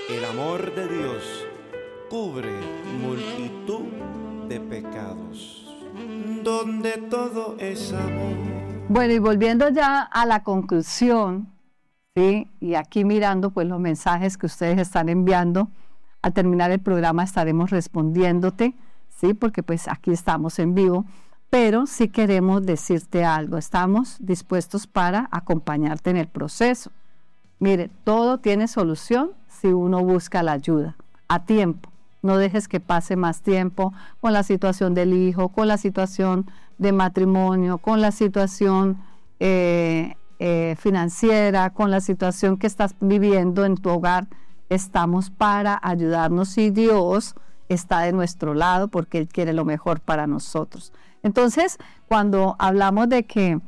El amor de Dios cubre multitud de pecados, donde todo es amor. Bueno, y volviendo ya a la conclusión, ¿sí? Y aquí mirando pues los mensajes que ustedes están enviando, al terminar el programa estaremos respondiéndote, ¿sí? Porque pues aquí estamos en vivo, pero sí queremos decirte algo, estamos dispuestos para acompañarte en el proceso. Mire, todo tiene solución si uno busca la ayuda a tiempo. No dejes que pase más tiempo con la situación del hijo, con la situación de matrimonio, con la situación financiera, con la situación que estás viviendo en tu hogar. Estamos para ayudarnos y Dios está de nuestro lado porque Él quiere lo mejor para nosotros. Entonces, cuando hablamos de qué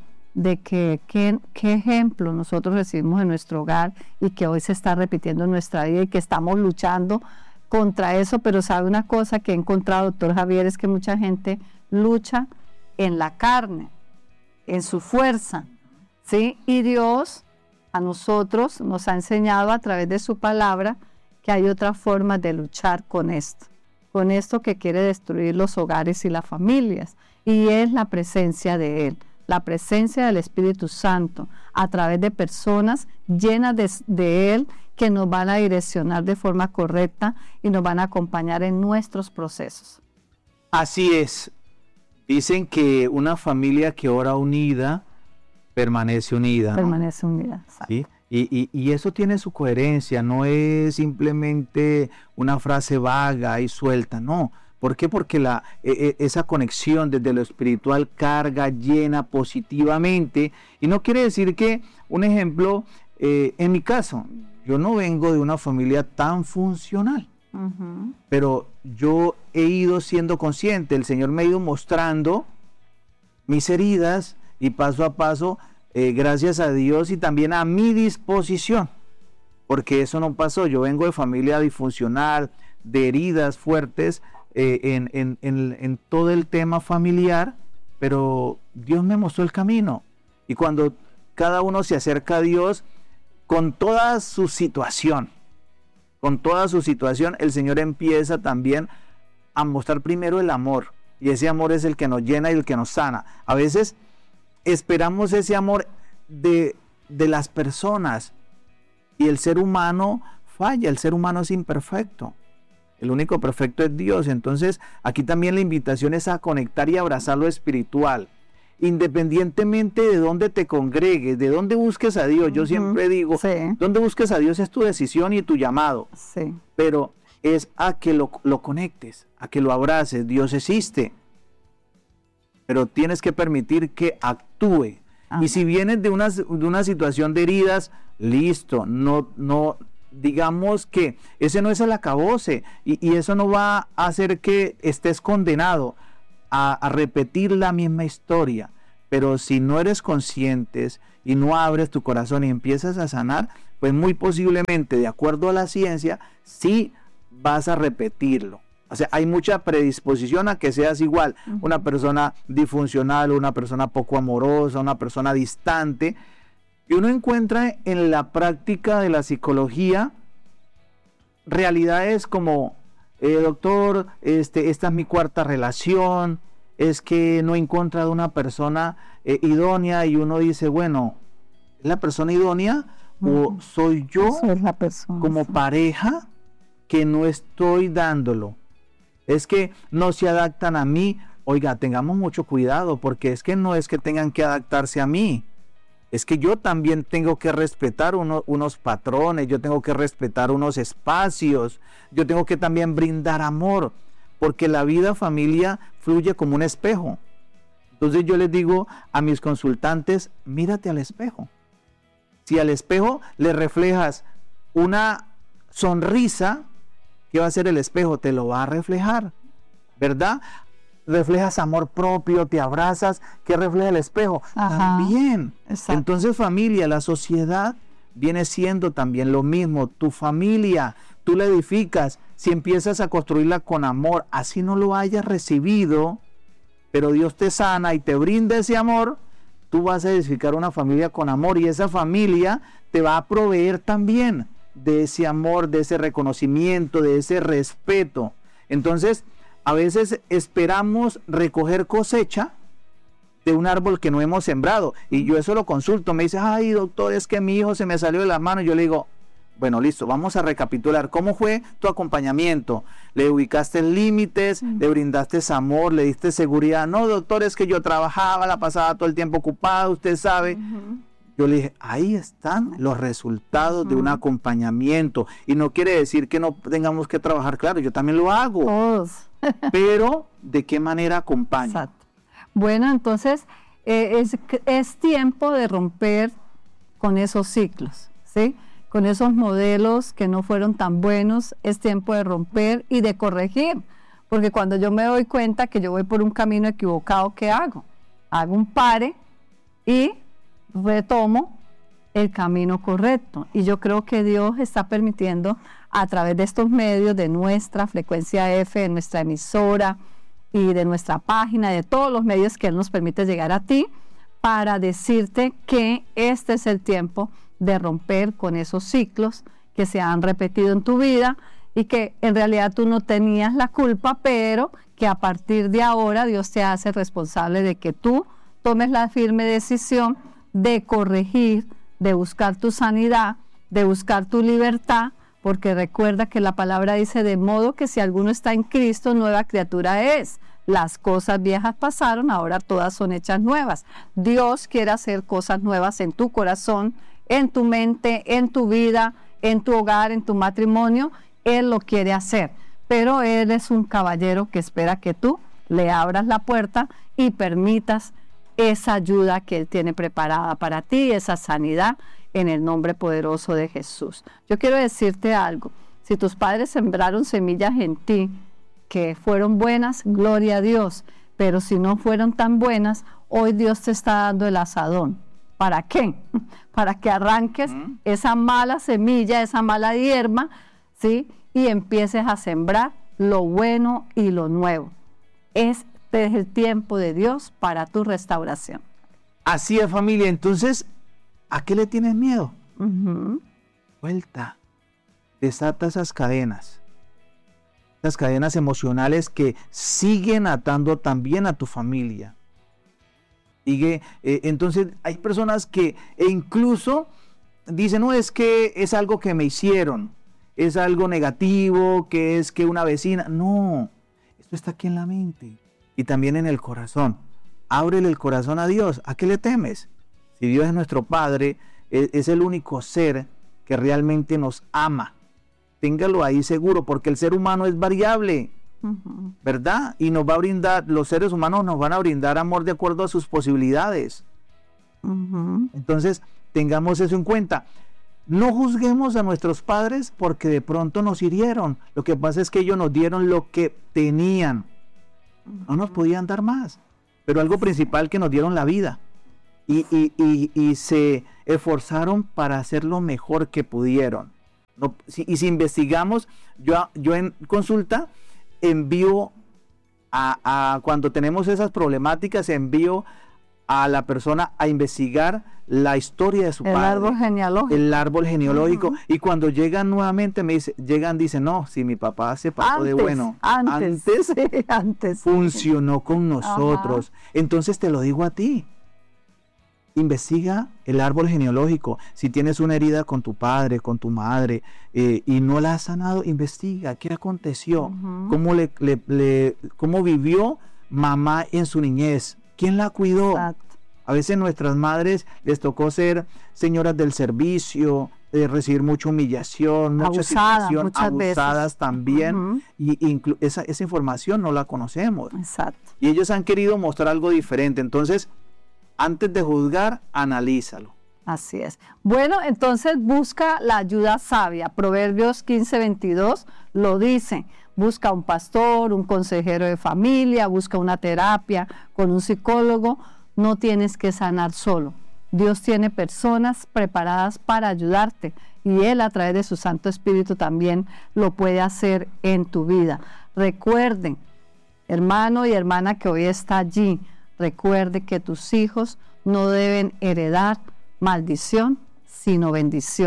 ejemplo nosotros recibimos en nuestro hogar y que hoy se está repitiendo en nuestra vida y que estamos luchando contra eso, pero sabe una cosa que he encontrado, doctor Javier, es que mucha gente lucha en la carne, en su fuerza, ¿sí? Y Dios a nosotros nos ha enseñado a través de su palabra que hay otra forma de luchar con esto que quiere destruir los hogares y las familias, y es la presencia de Él, la presencia del Espíritu Santo a través de personas llenas de Él que nos van a direccionar de forma correcta y nos van a acompañar en nuestros procesos. Así es. Dicen que una familia que ora unida permanece unida, ¿no? Permanece unida, ¿sí? Y eso tiene su coherencia, no es simplemente una frase vaga y suelta, no. ¿Por qué? Porque esa conexión desde lo espiritual carga, llena positivamente. Y no quiere decir que, un ejemplo, en mi caso, yo no vengo de una familia tan funcional. Pero yo he ido siendo consciente, el Señor me ha ido mostrando mis heridas y paso a paso, gracias a Dios y también a mi disposición, porque eso no pasó. Yo vengo de familia disfuncional, de heridas fuertes en todo el tema familiar, pero Dios me mostró el camino. Y cuando cada uno se acerca a Dios con toda su situación, el Señor empieza también a mostrar primero el amor, y ese amor es el que nos llena y el que nos sana. A veces esperamos ese amor de las personas, y el ser humano falla, el ser humano es imperfecto. El único perfecto es Dios. Entonces aquí también la invitación es a conectar y abrazar lo espiritual, independientemente de dónde te congregues, de dónde busques a Dios. Yo siempre digo, sí, dónde busques a Dios es tu decisión y tu llamado, sí, pero es a que lo conectes, a que lo abraces. Dios existe, pero tienes que permitir que actúe. Y si vienes de una situación de heridas, listo, no digamos que ese no es el acabose, y eso no va a hacer que estés condenado a repetir la misma historia. Pero si no eres consciente y no abres tu corazón y empiezas a sanar, pues muy posiblemente, de acuerdo a la ciencia, sí vas a repetirlo. O sea, hay mucha predisposición a que seas igual, una persona disfuncional, una persona poco amorosa, una persona distante. Y uno encuentra en la práctica de la psicología realidades como, doctor, esta es mi cuarta relación, es que no he encontrado una persona idónea, y uno dice, bueno, ¿es la persona idónea o soy yo la persona, como pareja, que no estoy dándolo? Es que no se adaptan a mí. Oiga, tengamos mucho cuidado, porque es que no es que tengan que adaptarse a mí, es que yo también tengo que respetar unos patrones, yo tengo que respetar unos espacios, yo tengo que también brindar amor, porque la vida familia fluye como un espejo. Entonces yo les digo a mis consultantes, mírate al espejo. Si al espejo le reflejas una sonrisa, ¿qué va a hacer el espejo? Te lo va a reflejar, ¿verdad? Reflejas amor propio, te abrazas, ¿qué refleja el espejo? También. Exacto. Entonces, familia, la sociedad viene siendo también lo mismo. Tu familia, tú la edificas si empiezas a construirla con amor, así no lo hayas recibido, pero Dios te sana y te brinda ese amor. Tú vas a edificar una familia con amor, y esa familia te va a proveer también. de ese amor, de ese reconocimiento, de ese respeto. Entonces, a veces esperamos recoger cosecha de un árbol que no hemos sembrado. Y yo eso lo consulto. Me dice, ay, doctor, es que mi hijo se me salió de las manos. Yo le digo, bueno, listo, vamos a recapitular. ¿Cómo fue tu acompañamiento? ¿Le ubicaste límites? ¿Le brindaste amor? ¿Le diste seguridad? No, doctor, es que yo trabajaba, la pasaba todo el tiempo ocupada, usted sabe. Yo le dije, ahí están los resultados de un acompañamiento. Y no quiere decir que no tengamos que trabajar, claro, yo también lo hago. Todos. Pero, ¿de qué manera acompaño? Exacto. Bueno, entonces, es tiempo de romper con esos ciclos, ¿sí? Con esos modelos que no fueron tan buenos, es tiempo de romper y de corregir. Porque cuando yo me doy cuenta que yo voy por un camino equivocado, ¿qué hago? Hago un pare y retomo el camino correcto. Y yo creo que Dios está permitiendo a través de estos medios, de nuestra frecuencia F, de nuestra emisora y de nuestra página, de todos los medios que Él nos permite llegar a ti, para decirte que este es el tiempo de romper con esos ciclos que se han repetido en tu vida y que en realidad tú no tenías la culpa, pero que a partir de ahora Dios te hace responsable de que tú tomes la firme decisión de corregir, de buscar tu sanidad, de buscar tu libertad, porque recuerda que la palabra dice, de modo que si alguno está en Cristo, nueva criatura es. Las cosas viejas pasaron, ahora todas son hechas nuevas. Dios quiere hacer cosas nuevas en tu corazón, en tu mente, en tu vida, en tu hogar, en tu matrimonio. Él lo quiere hacer, pero Él es un caballero que espera que tú le abras la puerta y permitas esa ayuda que Él tiene preparada para ti, esa sanidad, en el nombre poderoso de Jesús. Yo quiero decirte algo, si tus padres sembraron semillas en ti que fueron buenas, gloria a Dios, pero si no fueron tan buenas, hoy Dios te está dando el asadón. ¿Para qué? Para que arranques esa mala semilla, esa mala hierba, ¿sí? Y empieces a sembrar lo bueno y lo nuevo. Este es el tiempo de Dios para tu restauración. Así es, familia. Entonces, ¿a qué le tienes miedo? Vuelta. Desata esas cadenas emocionales que siguen atando también a tu familia. Entonces hay personas que incluso dicen, no, es que es algo que me hicieron, es algo negativo, que es que una vecina. No, esto está aquí en la mente y también en el corazón. Ábrele el corazón a Dios. ¿A qué le temes? Si Dios es nuestro Padre, es el único ser que realmente nos ama. Téngalo ahí seguro, porque el ser humano es variable, ¿verdad? Y nos va a brindar, los seres humanos nos van a brindar amor de acuerdo a sus posibilidades. Entonces, tengamos eso en cuenta. No juzguemos a nuestros padres porque de pronto nos hirieron. Lo que pasa es que ellos nos dieron lo que tenían. No nos podían dar más. Pero algo principal, que nos dieron la vida. Y se esforzaron para hacer lo mejor que pudieron. No, y si investigamos, yo en consulta envío cuando tenemos esas problemáticas, envío a la persona a investigar la historia de su padre. El árbol genealógico. Y cuando llegan nuevamente, dicen, no, si mi papá se pasó de bueno. Antes funcionó con nosotros. Entonces te lo digo a ti. Investiga el árbol genealógico. Si tienes una herida con tu padre, con tu madre, y no la has sanado, investiga qué aconteció, cómo vivió mamá en su niñez, quién la cuidó. Exacto. A veces nuestras madres les tocó ser señoras del servicio, recibir mucha humillación, mucha situación, abusadas también, y esa información no la conocemos. Exacto. Y ellos han querido mostrar algo diferente. Entonces, antes de juzgar, analízalo. Así es. Bueno, entonces busca la ayuda sabia. Proverbios 15:22 lo dice. Busca un pastor, un consejero de familia, busca una terapia con un psicólogo. No tienes que sanar solo. Dios tiene personas preparadas para ayudarte y Él a través de su Santo Espíritu también lo puede hacer en tu vida. Recuerden, hermano y hermana que hoy está allí, recuerde que tus hijos no deben heredar maldición, sino bendición.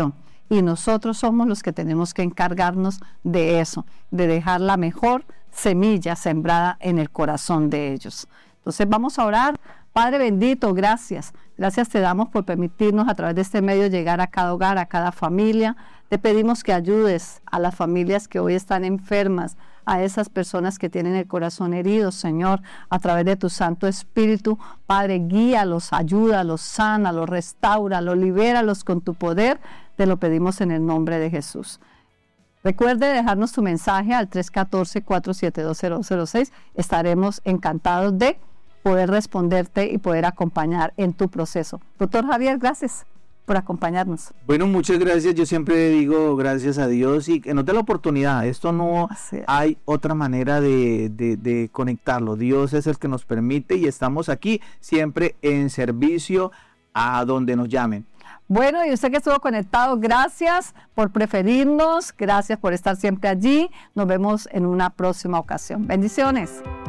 y nosotros somos los que tenemos que encargarnos de eso, de dejar la mejor semilla sembrada en el corazón de ellos. Entonces vamos a orar. Padre bendito, gracias. Gracias te damos por permitirnos a través de este medio llegar a cada hogar, a cada familia. Te pedimos que ayudes a las familias que hoy están enfermas, a esas personas que tienen el corazón herido, Señor, a través de tu Santo Espíritu. Padre, guíalos, ayúdalos, sánalos, restáuralos, libéralos con tu poder. Te lo pedimos en el nombre de Jesús. Recuerde dejarnos tu mensaje al 314-472-0006. Estaremos encantados de poder responderte y poder acompañar en tu proceso. Doctor Javier, gracias por acompañarnos. Bueno, muchas gracias. Yo siempre digo gracias a Dios y que nos dé la oportunidad. Esto no hay otra manera de conectarlo. Dios es el que nos permite y estamos aquí siempre en servicio a donde nos llamen. Bueno, y usted que estuvo conectado, gracias por preferirnos, gracias por estar siempre allí. Nos vemos en una próxima ocasión. Bendiciones.